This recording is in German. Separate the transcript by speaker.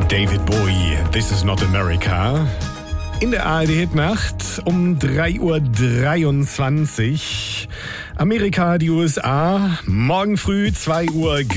Speaker 1: David Bowie, This is not America. In der ARD-Hitnacht um 3:23 Uhr. Amerika, die USA, morgen früh 2 Uhr